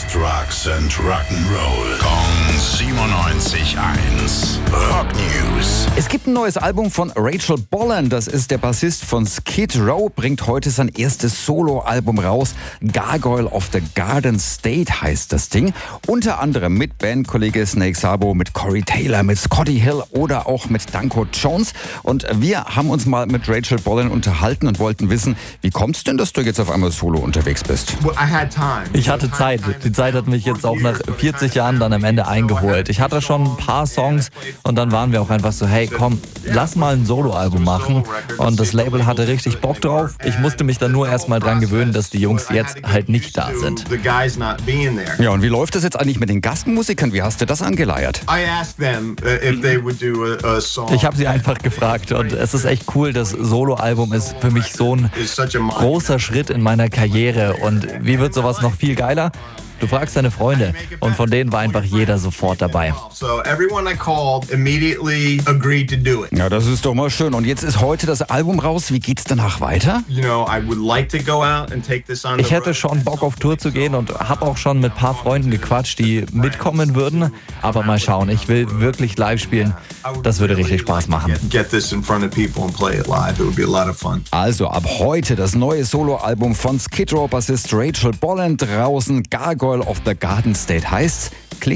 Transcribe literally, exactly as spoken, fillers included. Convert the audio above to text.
Sex, Drugs and Rock'n'Roll. Kong siebenundneunzig Komma eins. Rock News. Es gibt ein neues Album von Rachel Bolland. Das ist der Bassist von Skid Row. Bringt heute sein erstes Soloalbum raus. Gargoyle of the Garden State heißt das Ding. Unter anderem mit Bandkollege Snake Sabo, mit Corey Taylor, mit Scotty Hill oder auch mit Danko Jones. Und wir haben uns mal mit Rachel Bolland unterhalten und wollten wissen, wie kommt es denn, dass du jetzt auf einmal solo unterwegs bist? Ich hatte Zeit. Die Zeit hat mich jetzt auch nach vierzig Jahren dann am Ende eingeholt. Ich hatte schon ein paar Songs und dann waren wir auch einfach so, hey komm, lass mal ein Soloalbum machen. Und das Label hatte richtig Bock drauf. Ich musste mich dann nur erstmal dran gewöhnen, dass die Jungs jetzt halt nicht da sind. Ja, und wie läuft das jetzt eigentlich mit den Gastmusikern? Wie hast du das angeleiert? Ich habe sie einfach gefragt und es ist echt cool. Das Soloalbum ist für mich so ein großer Schritt in meiner Karriere. Und wie wird sowas noch viel geiler? Du fragst deine Freunde und von denen war einfach jeder sofort dabei. Ja, das ist doch mal schön. Und jetzt ist heute das Album raus. Wie geht's danach weiter? Ich hätte schon Bock auf Tour zu gehen und habe auch schon mit ein paar Freunden gequatscht, die mitkommen würden. Aber mal schauen, ich will wirklich live spielen. Das würde richtig Spaß machen. Also ab heute das neue Soloalbum von Skid Row Bassist Rachel Bolland draußen. Gargoyle of the Garden State heißt's.